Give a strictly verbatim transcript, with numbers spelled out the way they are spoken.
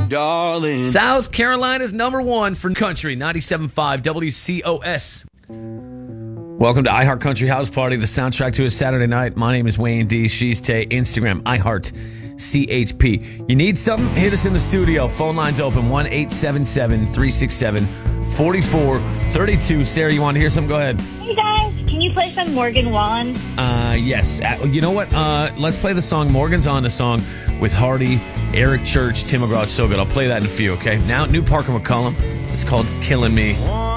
darling. South Carolina's number one for country, ninety-seven point five W C O S. Welcome to iHeart Country House Party, the soundtrack to a Saturday night. My name is Wayne D. She's Tay. Instagram, iHeart C H P. You need something? Hit us in the studio. Phone lines open, one eight seven seven, three six seven, four four three two. Sarah, you want to hear something? Go ahead. Hey, guys. Can you play some Morgan Wallen? Uh, yes. Uh, you know what? Uh, let's play the song Morgan's On, the song with Hardy, Eric Church, Tim McGraw. It's so good. I'll play that in a few, okay? Now, new Parker McCollum. It's called Killing Me.